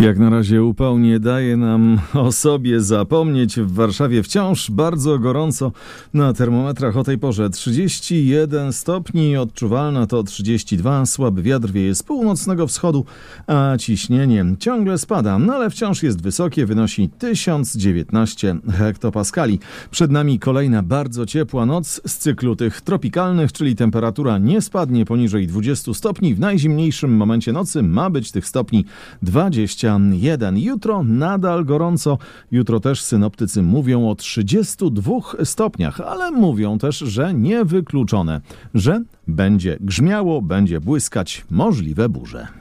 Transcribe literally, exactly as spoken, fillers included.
Jak na razie upał nie daje nam o sobie zapomnieć. W Warszawie wciąż bardzo gorąco. Na termometrach o tej porze trzydzieści jeden stopni, odczuwalna to trzydzieści dwa. Słaby wiatr wieje z północnego wschodu, a ciśnienie ciągle spada, no ale wciąż jest wysokie, wynosi tysiąc dziewiętnaście hektopaskali. Przed nami kolejna bardzo ciepła noc z cyklu tych tropikalnych, czyli temperatura nie spadnie poniżej dwudziestu stopni. W najzimniejszym momencie nocy ma być tych stopni dwadzieścia jeden. Jutro nadal gorąco. Jutro też synoptycy mówią o trzydziestu dwóch stopniach, ale mówią też, że niewykluczone, że będzie grzmiało, będzie błyskać, możliwe burze.